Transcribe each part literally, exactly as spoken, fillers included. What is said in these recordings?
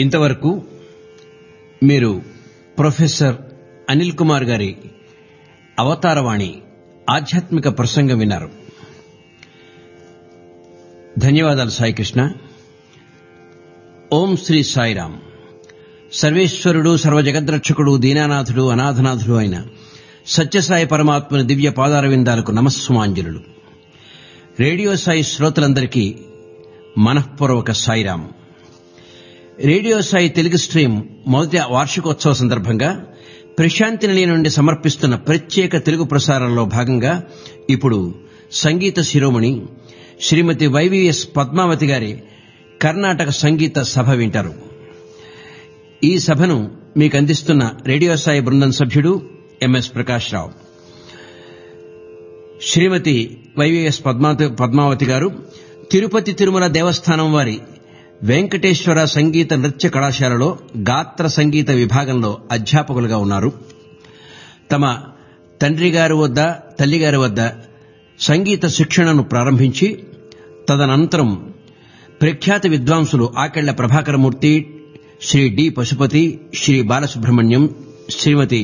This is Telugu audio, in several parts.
ఇంతవరకు మీరు ప్రొఫెసర్ అనిల్ కుమార్ గారి అవతారవాణి ఆధ్యాత్మిక ప్రసంగం విన్నారు. ధన్యవాదాలు సాయికృష్ణ. ఓం శ్రీ సాయిరాం. సర్వేశ్వరుడు సర్వజగద్రక్షకుడు దీనానాథుడు అనాథనాథుడు అయిన సత్యసాయి పరమాత్మని దివ్య పాదారవిందాలకు నమస్సుమాంజలులు. రేడియో సాయి శ్రోతలందరికీ మనఃపూర్వక సాయిరాం. రేడియో సాయి తెలుగు స్ట్రీమ్ మొదటి వార్షికోత్సవ సందర్భంగా ప్రశాంతి నిలయం నుండి సమర్పిస్తున్న ప్రత్యేక తెలుగు ప్రసారంలో భాగంగా ఇప్పుడు సంగీత శిరోమణి శ్రీమతి వైవిఎస్ పద్మావతి గారి కర్ణాటక సంగీత సభ వింటారు. ఈ సభను మీకు అందిస్తున్న రేడియో సాయి బృందం సభ్యుడు ఎంఎస్ ప్రకాష్ రావు. శ్రీమతి వైవిఎస్ పద్మావతి గారు తిరుపతి తిరుమల దేవస్థానం వారి వెంకటేశ్వర సంగీత నృత్య కళాశాలలో గాత్ర సంగీత విభాగంలో అధ్యాపకులుగా ఉన్నారు. తమ తండ్రి గారి వద్ద తల్లిగారి వద్ద సంగీత శిక్షణను ప్రారంభించి తదనంతరం ప్రఖ్యాత విద్వాంసులు ఆకెళ్ల ప్రభాకరమూర్తి, శ్రీ డి పశుపతి, శ్రీ బాలసుబ్రహ్మణ్యం, శ్రీమతి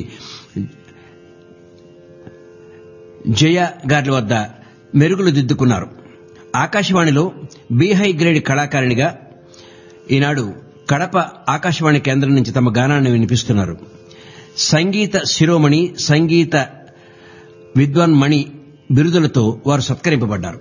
జయ గారి వద్ద మెరుగులు దిద్దుకున్నారు. ఆకాశవాణిలో బి హై గ్రేడ్ కళాకారిణిగా ఈనాడు కడప ఆకాశవాణి కేంద్రం నుంచి తమ గానాన్ని వినిపిస్తున్నారు. సంగీత శిరోమణి, సంగీత విద్వాన్ మణి బిరుదులతో వారు సత్కరింపబడ్డారు.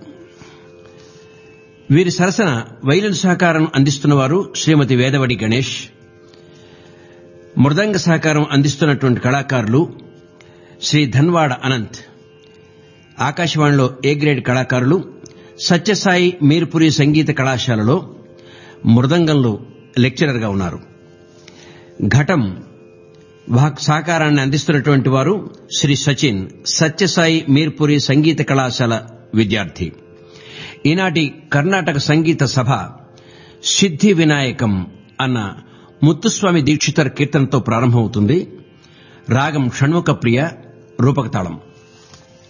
వీరి సరసన వైలిన్ సహకారం అందిస్తున్నవారు శ్రీమతి వేదవడి గణేష్. మృదంగ సహకారం అందిస్తున్నటువంటి కళాకారులు శ్రీ ధన్వాడ అనంత్. ఆకాశవాణిలో ఏ గ్రేడ్ కళాకారులు సత్యసాయి మీర్పురి సంగీత కళాశాలలో మృదంగంలో లెక్చరర్గా ఉన్నారు. ఘటం సహకారాన్ని అందిస్తున్నటువంటి వారు శ్రీ సచిన్, సత్యసాయి మీర్పురి సంగీత కళాశాల విద్యార్థి. ఈనాటి కర్ణాటక సంగీత సభ సిద్ధి వినాయకం అన్న ముత్తుస్వామి దీక్షితర్ కీర్తనతో ప్రారంభమవుతుంది. రాగం షణ్ముఖ ప్రియ, రూపకతాళం.